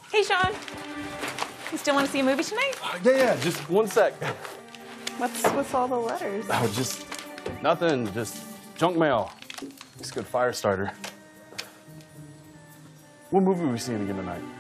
Hey, Sean. You still want to see a movie tonight? Yeah, just one sec. What's with all the letters? Oh, just nothing, just junk mail. It's a good fire starter. What movie are we seeing again tonight?